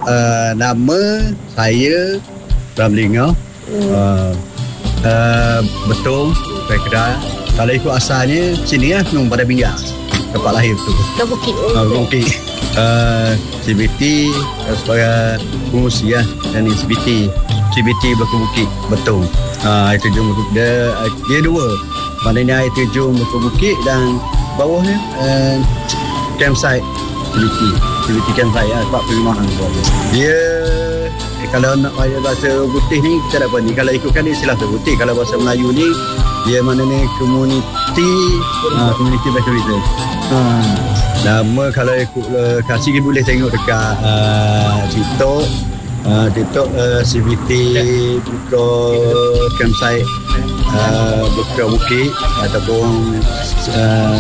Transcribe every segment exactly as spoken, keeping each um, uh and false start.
uh, nama saya Ramlingau. hmm. uh, uh, Betul Pekra. Kalau ikut asalnya sini lah, Gunung Padang Pinjang, tempat lahir tu. Ke Bukit. uh, Bukit uh, C B T uh, sebagai pengungsi lah. Dan C B T C B T Berku Bukit. Betul. uh, Air terjun Berku Bukit dia, dia dua. Maknanya air terjun Berku Bukit dan bawahnya uh, campsite C B T C B T campsite lah, tempat perkhemahan. Dia eh, kalau nak bahasa putih ni kita dapat ni, kalau ikutkan dia istilah putih. Kalau bahasa Melayu ni dia maknanya community uh, community based tourism. uh, Nama kalau ikut lokasi uh, boleh tengok dekat uh, TikTok uh, TikTok uh, C B T Buka campsite uh, Buka Bukit, ataupun uh,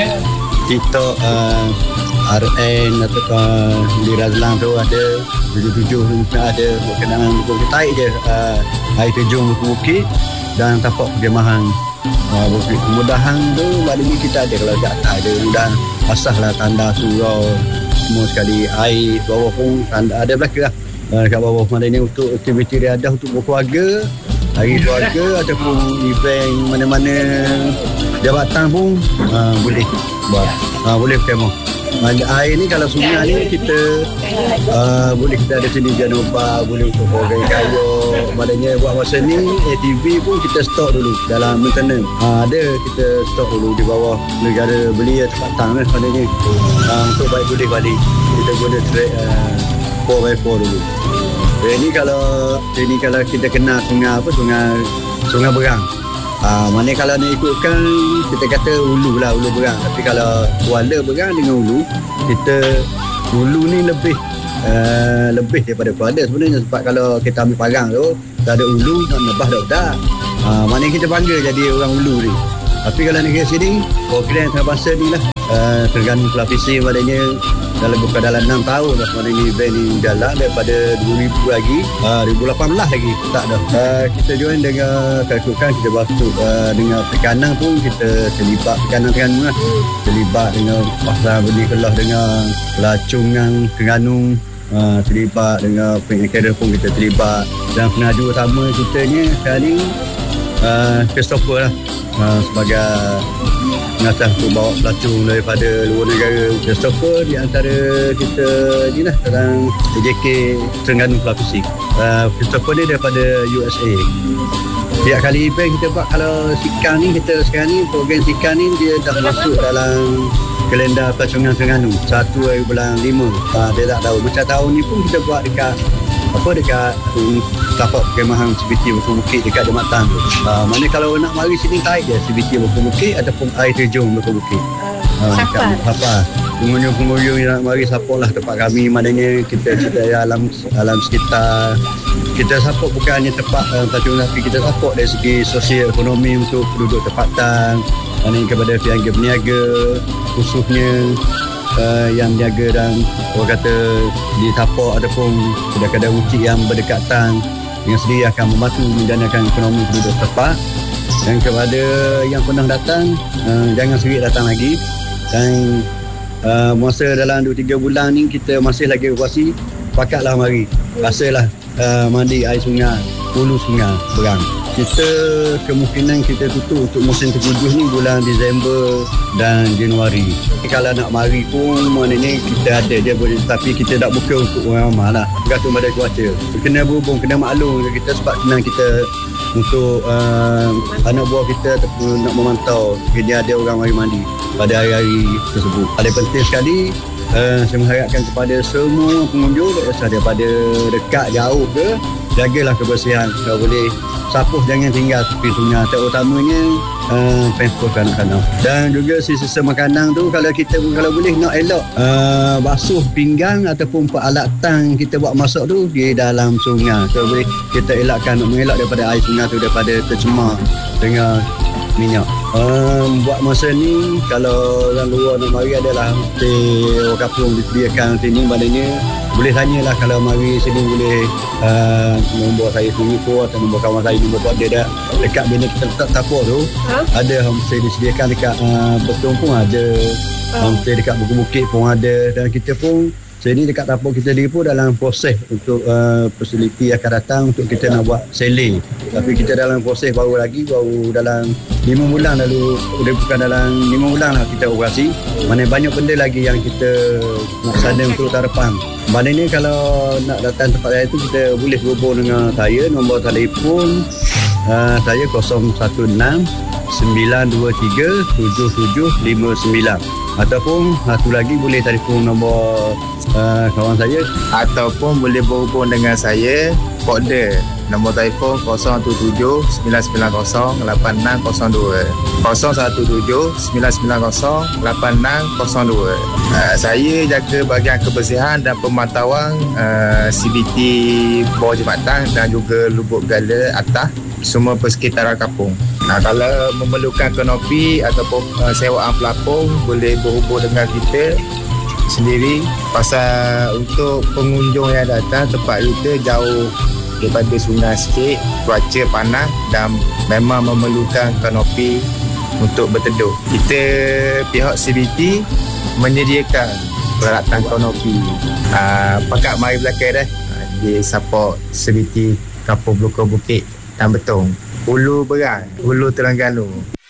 TikTok uh, R N atau uh, di Razlang tu ada tujuh tujuh ada berkenaan Bukit Taik je, uh, air terjun Bukit dan tapak perkhemahan uh, Bukit. Kemudahan tu maknanya kita ada, kalau kat atas ada kemudahan basah lah, tanda surau semua sekali. Air bawah pun tanda ada belaka lah uh, kat bawah. Maknanya untuk aktiviti riadah untuk berkeluarga, hari keluarga ataupun event mana-mana jabatan pun uh, boleh buat, uh, boleh berkhemah. Air ni kalau sungai ni kita uh, boleh kita ada sini Janoba, boleh untuk program kayu. Maknanya buat masa ni A T V pun kita stok dulu dalam maintenance. uh, Ada kita stok dulu di bawah negara beli tempatan kan. Maknanya uh, untuk baik boleh balik kita guna track uh, four by four dulu. Ini kalau ini kalau kita kenal sungai apa, sungai Sungai Berang. Ah, mana kalau nak ikutkan kita kata hulu lah, hulu Berang. Tapi kalau Kuala Berang dengan hulu, kita hulu ni lebih uh, lebih daripada Kuala sebenarnya. Sebab kalau kita ambil parang tu tak ada hulu, nak nebah dah tak. Ah, mana kita bangga jadi orang hulu ni. Tapi kalau negara sini program antarabangsa ni lah, uh, Terengganu Televisi maknanya dalam bukan dalam enam tahun dah. Maknanya event ni jalan daripada dua ribu lagi, uh, dua ribu lapan belas lagi tak dah. Uh, kita join dengan kalkulkan kita bantu uh, dengan tekanan pun kita terlibat tekanan Terengganu lah. Terlibat dengan pasal benih kelah dengan pelacungan Terengganu. Uh, terlibat dengan pengakaran pun kita terlibat. Dan penaja utama kita ni sekarang ni uh, Christopher lah, uh, sebagai pengasas untuk bawa pelacung daripada luar negara. Christopher di antara kita ni lah dalam A J K Terengganu Televisi. uh, Christopher ni daripada U S A. Tiap kali event kita buat, kalau Sikan ni kita sekarang ni program Sikan ni dia dah masuk dalam kalender pelacungan Terengganu satu hari bulan lima. uh, Dia tak tahu macam tahun ni pun kita buat dekat apa dekat um, tapak perkhemahan C B T Berku Bukit dekat Jembatan tu. Uh, mana kalau nak mari sini taik je C B T Berku Bukit ataupun air terjun Berku Bukit. Uh, Sapar. Sapar. Pengunjung-pengunjung yang nak mari support lah tempat kami. Maknanya kita kita alam alam sekitar. Kita support bukan hanya tempat uh, pelacungan, tapi kita support dari segi sosial ekonomi untuk penduduk tempatan. Maknanya kepada pihak berniaga khususnya Uh, yang menjaga dan orang kata di tapak ataupun kedai-kedai ucik yang berdekatan dengan sendiri akan membantu menjanakan ekonomi penduduk tempat. Dan kepada yang pernah datang, uh, jangan sering datang lagi. Dan uh, masa dalam dua tiga bulan ni kita masih lagi evakuasi, pakatlah mari rasalah uh, mandi air sungai, hulu Sungai Berang. Kita kemungkinan kita tutup untuk musim tertujuh ni bulan Disember dan Januari. Kalau nak mari pun maknanya kita ada dia boleh, tapi kita tak buka untuk orang ramai lah, bergantung pada cuaca. Kena berhubung, kena maklum kita sebab senang kita untuk uh, anak buah kita ataupun nak memantau dia ada orang mari mandi pada hari-hari tersebut. Paling penting sekali uh, saya mengharapkan kepada semua pengunjung, daripada dekat jauh ke, jagalah kebersihan. Kalau boleh sapuh jangan tinggal tepi sungai, terutamanya uh, pemper kanak-kanak. Dan juga sisa makanan tu kalau kita kalau boleh nak elok uh, basuh pinggan ataupun peralatan kita buat masak tu di dalam sungai. Kalau boleh kita elakkan, nak mengelak daripada air sungai tu daripada tercemar dengan minyak. Um, buat masa ni kalau orang luar nak mari adalah hotel orang kampung disediakan sini. Maknanya boleh tanyalah kalau mari sini boleh uh, nombor saya sini tu atau nombor kawan saya nombor tu ada dah dekat bila kita letak tapur tu. Ha? Ada homestay disediakan dekat uh, Betung pun ada. Ha? Homestay dekat Berku Bukit pun ada. Dan kita pun Jadi dekat dapur kita sendiri pun dalam proses untuk uh, fasiliti akan datang untuk kita nak buat sele. Tapi kita dalam proses baru lagi, baru dalam lima bulan lalu, bukan dalam lima bulan lah kita operasi. Mana banyak benda lagi yang kita nak sana untuk tahun depan. Maknanya kalau nak datang tempat saya tu, kita boleh hubung dengan saya. Nombor telefon uh, saya kosong satu enam sembilan dua tiga tujuh tujuh lima sembilan. Ataupun satu lagi boleh telefon nombor uh, kawan saya, ataupun boleh berhubung dengan saya kode nombor telefon kosong satu tujuh sembilan sembilan kosong lapan enam kosong dua kosong satu tujuh sembilan sembilan kosong lapan enam kosong dua. Uh, saya jaga bahagian kebersihan dan pemantauan uh, C B T bawah jambatan dan juga lubuk gala atas semua persekitaran kampung. Nah, kalau memerlukan kanopi ataupun uh, sewaan pelapung, boleh berhubung dengan kita sendiri. Pasal untuk pengunjung yang datang, tempat kita jauh daripada sungai sikit, cuaca panas dan memang memerlukan kanopi untuk berteduh. Kita pihak C B T menyediakan peralatan kanopi. Uh, pakat mari belakang dah. Uh, dia support C B T Kampung Blokor Bukit dan Betong. Hulu Berang, Hulu Terengganu.